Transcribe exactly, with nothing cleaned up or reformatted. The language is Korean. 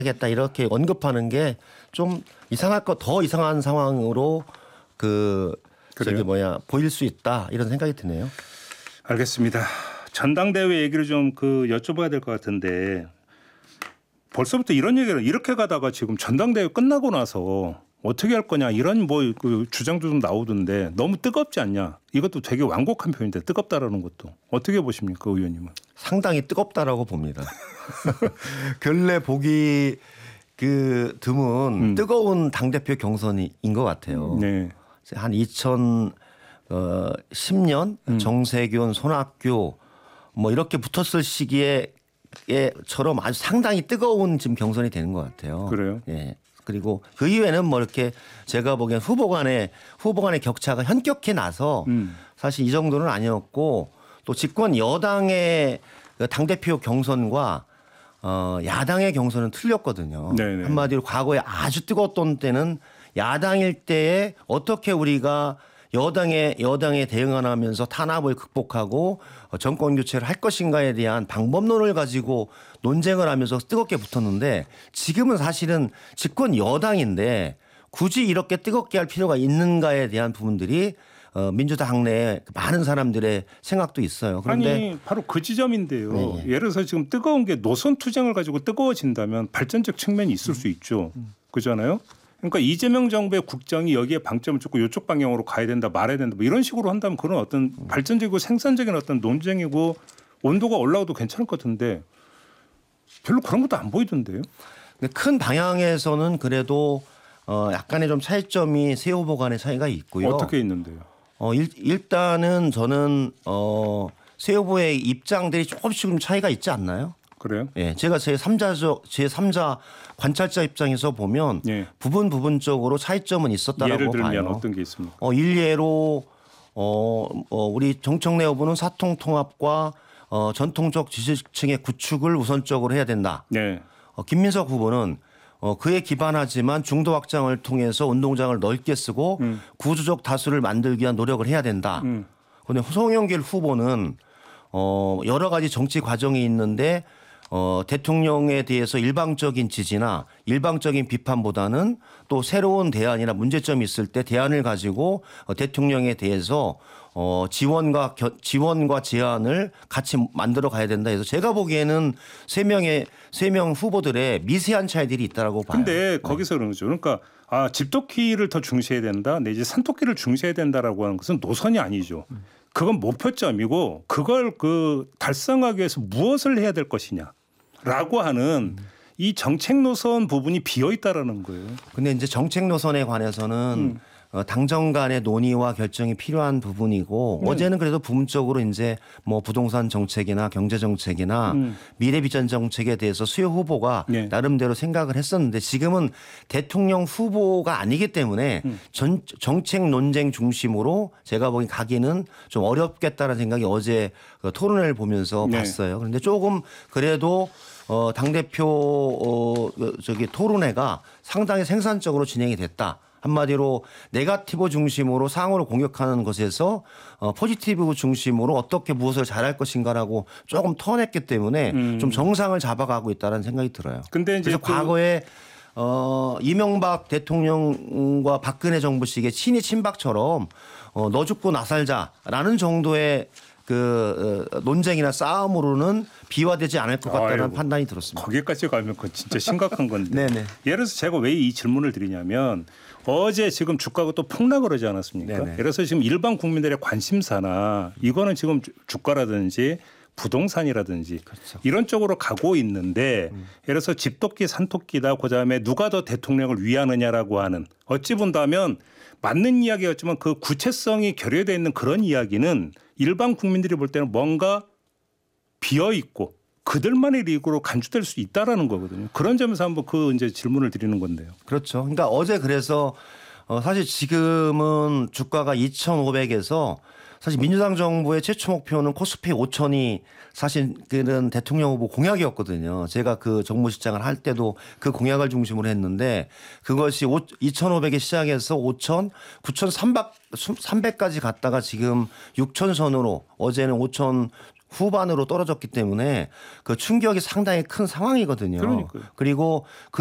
하겠다 이렇게 언급하는 게 좀 이상할 거 더 이상한 상황으로 그 그래요? 저기 뭐야 보일 수 있다 이런 생각이 드네요. 알겠습니다. 전당대회 얘기를 좀 그 여쭤봐야 될 것 같은데 벌써부터 이런 얘기를 이렇게 가다가 지금 전당대회 끝나고 나서 어떻게 할 거냐 이런 뭐 그 주장도 좀 나오던데 너무 뜨겁지 않냐? 이것도 되게 완곡한 표현인데 뜨겁다라는 것도 어떻게 보십니까, 의원님은? 상당히 뜨겁다라고 봅니다. 근래 보기 그 드문 음. 뜨거운 당대표 경선인 것 같아요. 네. 한 이천십 년 음. 정세균, 손학규 뭐 이렇게 붙었을 시기에처럼 아주 상당히 뜨거운 지금 경선이 되는 것 같아요. 그래요? 예. 그리고 그 이후에는 뭐 이렇게 제가 보기엔 후보 간의 후보 간의 격차가 현격히 나서 음. 사실 이 정도는 아니었고 또 집권 여당의 당대표 경선과 어, 야당의 경선은 틀렸거든요. 네네. 한마디로 과거에 아주 뜨거웠던 때는 야당일 때에 어떻게 우리가 여당에 여당에 대응하면서 탄압을 극복하고 정권 교체를 할 것인가에 대한 방법론을 가지고 논쟁을 하면서 뜨겁게 붙었는데 지금은 사실은 집권 여당인데 굳이 이렇게 뜨겁게 할 필요가 있는가에 대한 부분들이 어, 민주당 내에 많은 사람들의 생각도 있어요. 그런데 아니 바로 그 지점인데요. 네, 네. 예를 들어서 지금 뜨거운 게 노선 투쟁을 가지고 뜨거워진다면 발전적 측면이 있을 수 있죠. 그잖아요. 그러니까 이재명 정부의 국정이 여기에 방점을 찍고 이쪽 방향으로 가야 된다 말아야 된다 뭐 이런 식으로 한다면 그런 어떤 발전적이고 생산적인 어떤 논쟁이고 온도가 올라가도 괜찮을 것 같은데 별로 그런 것도 안 보이던데요. 근데 큰 방향에서는 그래도 어, 약간의 좀 차이점이 새 후보 간의 차이가 있고요. 어떻게 있는데요? 어, 일, 일단은 저는 어, 새 후보의 입장들이 조금씩 좀 차이가 있지 않나요? 그래요? 예, 제가 제 삼자적 제 삼자 관찰자 입장에서 보면 예. 부분 부분적으로 차이점은 있었다라고 예를 들면 봐요. 어떤 게 있습니까? 어, 일례로 어, 어, 우리 정청래 후보는 사통 통합과 어, 전통적 지지층의 구축을 우선적으로 해야 된다. 네. 어, 김민석 후보는 어, 그에 기반하지만 중도 확장을 통해서 운동장을 넓게 쓰고 음. 구조적 다수를 만들기 위한 노력을 해야 된다. 음. 그런데 송영길 후보는 어, 여러 가지 정치 과정이 있는데 어, 대통령에 대해서 일방적인 지지나 일방적인 비판보다는 또 새로운 대안이나 문제점이 있을 때 대안을 가지고 어, 대통령에 대해서 어, 지원과 겨, 지원과 제안을 같이 만들어 가야 된다 해서 제가 보기에는 세 명의 세 명 후보들의 미세한 차이들이 있다라고 봐요. 근데 거기서 그런 거죠. 그러니까 아, 집토끼를 더 중시해야 된다. 내지 산토끼를 중시해야 된다라고 하는 것은 노선이 아니죠. 그건 목표점이고 그걸 그 달성하기 위해서 무엇을 해야 될 것이냐라고 하는 이 정책 노선 부분이 비어 있다라는 거예요. 근데 이제 정책 노선에 관해서는 음. 어, 당정 간의 논의와 결정이 필요한 부분이고 음. 어제는 그래도 부분적으로 이제 뭐 부동산 정책이나 경제 정책이나 음. 미래 비전 정책에 대해서 수요 후보가 네. 나름대로 생각을 했었는데 지금은 대통령 후보가 아니기 때문에 음. 전, 정책 논쟁 중심으로 제가 보기엔 가기는 좀 어렵겠다는 생각이 어제 그 토론회를 보면서 네. 봤어요. 그런데 조금 그래도 어, 당대표 어, 그 저기 토론회가 상당히 생산적으로 진행이 됐다. 한마디로 네거티브 중심으로 상호를 공격하는 것에서 어, 포지티브 중심으로 어떻게 무엇을 잘할 것인가라고 조금 턴했기 때문에 음. 좀 정상을 잡아가고 있다는 생각이 들어요. 근데 이제 그래서 그 과거에 어, 이명박 대통령과 박근혜 정부 시기의 친이 친박처럼 어, 너 죽고 나 살자라는 정도의 그 어, 논쟁이나 싸움으로는 비화되지 않을 것 같다는 아이고. 판단이 들었습니다. 거기까지 가면 그건 진짜 심각한 건데. 네네. 예를 들어서 제가 왜 이 질문을 드리냐면 어제 지금 주가가 또 폭락을 하지 않았습니까? 네네. 예를 들어서 지금 일반 국민들의 관심사나 이거는 지금 주- 주가라든지 부동산이라든지 그렇죠. 이런 쪽으로 가고 있는데 음. 예를 들어서 집토끼 산토끼다 그다음에 누가 더 대통령을 위하느냐라고 하는 어찌 본다면 맞는 이야기였지만 그 구체성이 결여되어 있는 그런 이야기는 일반 국민들이 볼 때는 뭔가 비어 있고 그들만의 리그로 간주될 수 있다라는 거거든요. 그런 점에서 한번 그 이제 질문을 드리는 건데요. 그렇죠. 그러니까 어제 그래서 어 사실 지금은 주가가 이천오백에서 사실 민주당 정부의 최초 목표는 코스피 오천이 사실 그런 대통령 후보 공약이었거든요. 제가 그 정무실장을 할 때도 그 공약을 중심으로 했는데 그것이 이천오백에 시작해서 오천, 구천삼백까지 갔다가 지금 육천 선으로 어제는 오천 후반으로 떨어졌기 때문에 그 충격이 상당히 큰 상황이거든요. 그러니까요. 그리고